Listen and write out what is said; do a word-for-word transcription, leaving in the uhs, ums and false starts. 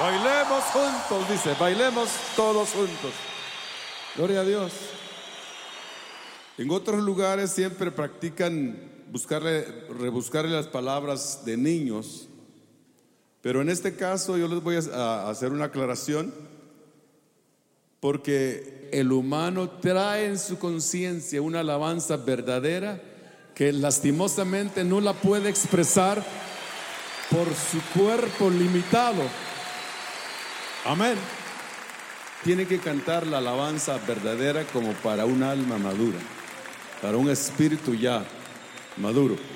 Bailemos juntos, dice, bailemos todos juntos. Gloria a Dios. En otros lugares siempre practican buscarle, rebuscarle las palabras de niños, pero en este caso yo les voy a hacer una aclaración, porque el humano trae en su conciencia una alabanza verdadera que lastimosamente no la puede expresar por su cuerpo limitado. Amén. Tiene que cantar la alabanza verdadera como para un alma madura, para un espíritu ya maduro.